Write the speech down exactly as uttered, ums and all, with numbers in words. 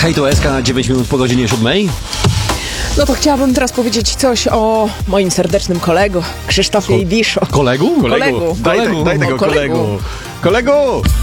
Hej, to Eska na dziewięć minut po godzinie siódmej. No to chciałabym teraz powiedzieć coś o moim serdecznym kolegu, Krzysztofie Ibiszu. Kolegu? Kolegu. Daj, te, daj tego O kolegu. kolegu. Kolegu!